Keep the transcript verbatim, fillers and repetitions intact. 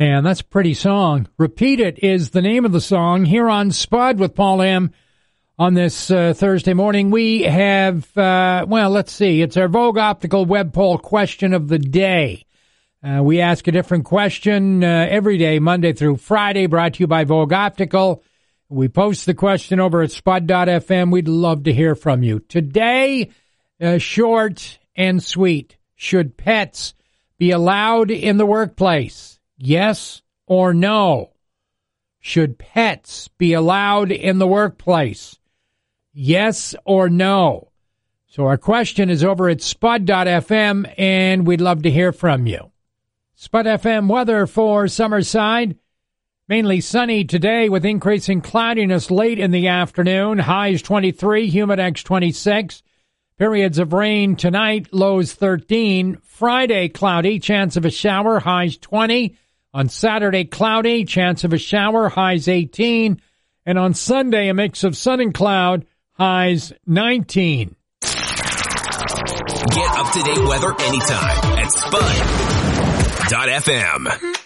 And that's a pretty song. Repeat It is the name of the song here on Spud with Paul M. On this uh, Thursday morning, we have, uh, well, let's see. It's our Vogue Optical Web Poll question of the day. Uh, we ask a different question uh, every day, Monday through Friday, brought to you by Vogue Optical. We post the question over at spud dot f m. We'd love to hear from you. Today, uh, short and sweet. Should pets be allowed in the workplace? Yes or no? Should pets be allowed in the workplace? Yes or no? So our question is over at spud dot f m, and we'd love to hear from you. Spud F M weather for Summerside. Mainly sunny today with increasing cloudiness late in the afternoon. Highs twenty-three, humidex twenty-six. Periods of rain tonight, lows thirteen. Friday, cloudy, chance of a shower, highs twenty. On Saturday, cloudy, chance of a shower, highs eighteen. And on Sunday, a mix of sun and cloud, highs nineteen. Get up-to-date weather anytime at spud dot f m.